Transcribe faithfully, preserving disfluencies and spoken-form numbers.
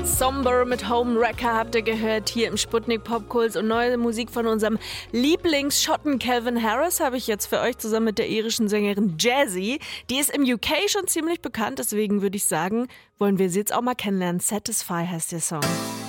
Somber mit Home Wrecker habt ihr gehört hier im Sputnik Popkult und neue Musik von unserem Lieblingsschotten Calvin Harris habe ich jetzt für euch zusammen mit der irischen Sängerin Jazzy. Die ist im U K schon ziemlich bekannt, deswegen würde ich sagen, wollen wir sie jetzt auch mal kennenlernen. Satisfy heißt der Song.